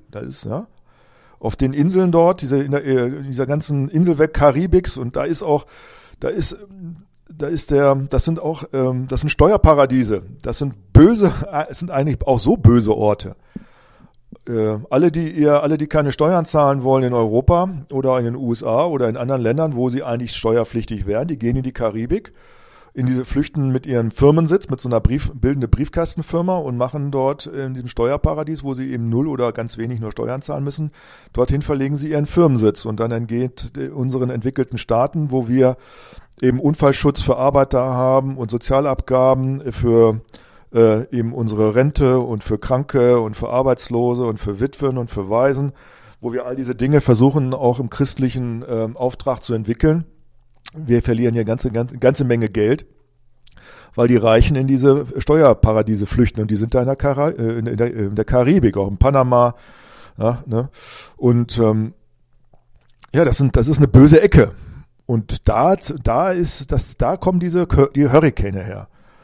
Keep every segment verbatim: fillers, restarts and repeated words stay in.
Da ist, ja, auf den Inseln dort, diese, in der, in dieser ganzen Inselwelt Karibiks, und da ist auch, da ist, da ist der, das sind auch, ähm, das sind Steuerparadiese. Das sind böse, es sind eigentlich auch so böse Orte. Äh, alle, die ihr, alle, die keine Steuern zahlen wollen in Europa oder in den U S A oder in anderen Ländern, wo sie eigentlich steuerpflichtig wären, die gehen in die Karibik, in diese flüchten mit ihrem Firmensitz, mit so einer Brief, bildende Briefkastenfirma und machen dort in diesem Steuerparadies, wo sie eben null oder ganz wenig nur Steuern zahlen müssen, dorthin verlegen sie ihren Firmensitz und dann entgeht unseren entwickelten Staaten, wo wir eben Unfallschutz für Arbeiter haben und Sozialabgaben für äh, eben unsere Rente und für Kranke und für Arbeitslose und für Witwen und für Waisen, wo wir all diese Dinge versuchen auch im christlichen äh, Auftrag zu entwickeln. Wir verlieren hier ganze, ganze, ganze Menge Geld, weil die Reichen in diese Steuerparadiese flüchten und die sind da in der, Kara, äh, in der, in der Karibik, auch in Panama. Ja, ne? Und ähm, ja, das, sind, das ist eine böse Ecke. Und da, da ist das, da kommen diese die Hurrikane her.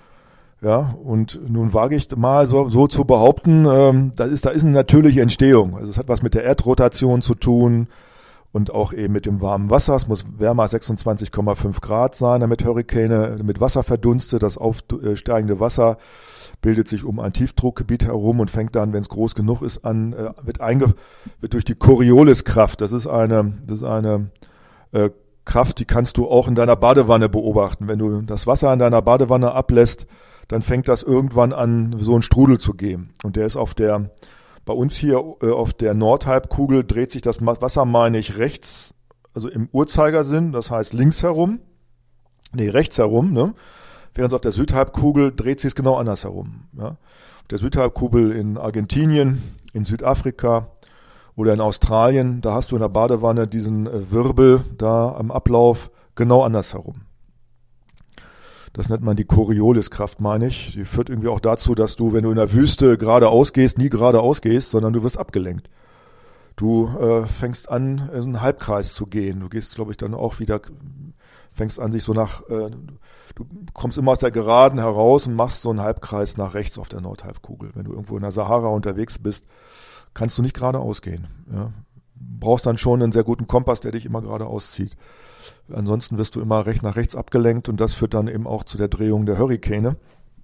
Ja, und nun wage ich mal so, so zu behaupten, ähm, da ist, da ist eine natürliche Entstehung. Also es hat was mit der Erdrotation zu tun. Und auch eben mit dem warmen Wasser. Es muss wärmer als sechsundzwanzig Komma fünf Grad sein, damit Hurrikane mit Wasser verdunstet. Das aufsteigende Wasser bildet sich um ein Tiefdruckgebiet herum und fängt dann, wenn es groß genug ist, an, äh, wird, einge, wird durch die Corioliskraft. Das ist eine, das ist eine äh, Kraft, die kannst du auch in deiner Badewanne beobachten. Wenn du das Wasser in deiner Badewanne ablässt, dann fängt das irgendwann an, so einen Strudel zu geben. Und der ist auf der Bei uns hier äh, auf der Nordhalbkugel dreht sich das Wasser, meine ich, rechts, also im Uhrzeigersinn, das heißt links herum, nee, rechts herum, ne? Während es auf der Südhalbkugel dreht sich es genau andersherum. Ja? Auf der Südhalbkugel in Argentinien, in Südafrika oder in Australien, da hast du in der Badewanne diesen äh, Wirbel da am Ablauf genau andersherum. Das nennt man die Corioliskraft, meine ich. Die führt irgendwie auch dazu, dass du, wenn du in der Wüste geradeaus gehst, nie geradeaus gehst, sondern du wirst abgelenkt. Du äh, fängst an, in einen Halbkreis zu gehen. Du gehst, glaube ich, dann auch wieder, fängst an, sich so nach, äh, du kommst immer aus der Geraden heraus und machst so einen Halbkreis nach rechts auf der Nordhalbkugel. Wenn du irgendwo in der Sahara unterwegs bist, kannst du nicht geradeaus gehen. Ja? Brauchst dann schon einen sehr guten Kompass, der dich immer geradeaus zieht. Ansonsten wirst du immer recht nach rechts abgelenkt und das führt dann eben auch zu der Drehung der Hurrikane.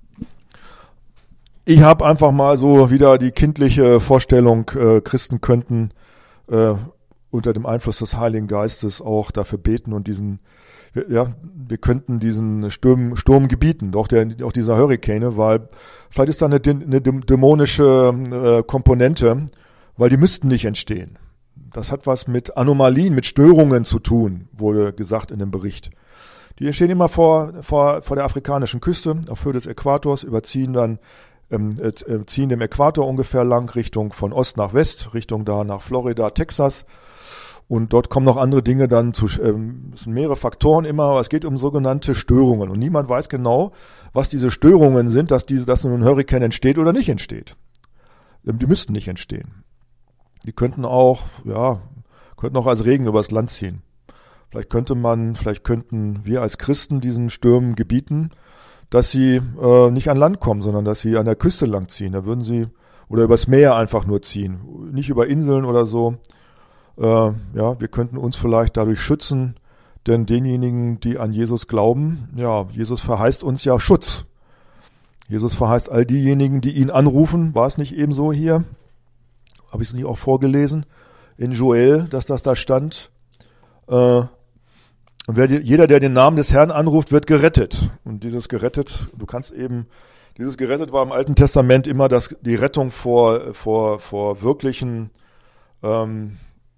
Ich habe einfach mal so wieder die kindliche Vorstellung, äh, Christen könnten äh, unter dem Einfluss des Heiligen Geistes auch dafür beten und diesen, ja, wir könnten diesen Sturm, Sturm gebieten, auch, der, auch dieser Hurrikane, weil vielleicht ist da eine, eine dämonische äh, Komponente, weil die müssten nicht entstehen. Das hat was mit Anomalien, mit Störungen zu tun, wurde gesagt in dem Bericht. Die entstehen immer vor, vor, vor der afrikanischen Küste, auf Höhe des Äquators, überziehen dann, ähm, äh, ziehen dem Äquator ungefähr lang, Richtung von Ost nach West, Richtung da nach Florida, Texas. Und dort kommen noch andere Dinge dann zu, ähm, es sind mehrere Faktoren immer, aber es geht um sogenannte Störungen. Und niemand weiß genau, was diese Störungen sind, dass diese, dass nun ein Hurrikan entsteht oder nicht entsteht. Ähm, die müssten nicht entstehen. Die könnten auch, ja, könnten auch als Regen übers Land ziehen. Vielleicht könnte man, vielleicht könnten wir als Christen diesen Stürmen gebieten, dass sie äh, nicht an Land kommen, sondern dass sie an der Küste lang ziehen. Da würden sie, oder übers Meer einfach nur ziehen. Nicht über Inseln oder so. Äh, ja, wir könnten uns vielleicht dadurch schützen, denn denjenigen, die an Jesus glauben, ja, Jesus verheißt uns ja Schutz. Jesus verheißt all diejenigen, die ihn anrufen, war es nicht ebenso hier? Habe ich es nicht auch vorgelesen, in Joel, dass das da stand. Äh, wer, jeder, der den Namen des Herrn anruft, wird gerettet. Und dieses gerettet, du kannst eben, dieses gerettet war im Alten Testament immer das, die Rettung vor, vor, vor wirklichen, ähm,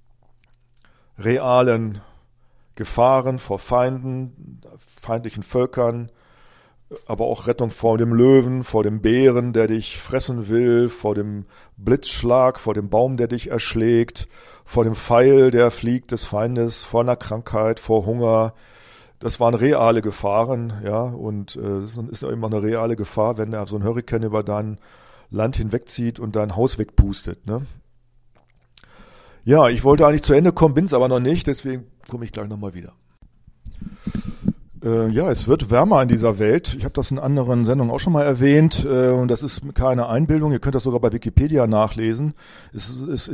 realen Gefahren, vor Feinden, feindlichen Völkern, aber auch Rettung vor dem Löwen, vor dem Bären, der dich fressen will, vor dem Blitzschlag, vor dem Baum, der dich erschlägt, vor dem Pfeil, der fliegt des Feindes, vor einer Krankheit, vor Hunger. Das waren reale Gefahren, ja, und äh, das ist ja immer eine reale Gefahr, wenn da so ein Hurrikan über dein Land hinwegzieht und dein Haus wegpustet, ne? Ja, ich wollte eigentlich zu Ende kommen, bin es aber noch nicht, deswegen komme ich gleich nochmal wieder. Äh, ja, es wird wärmer in dieser Welt. Ich habe das in anderen Sendungen auch schon mal erwähnt äh, und das ist keine Einbildung. Ihr könnt das sogar bei Wikipedia nachlesen. Es ist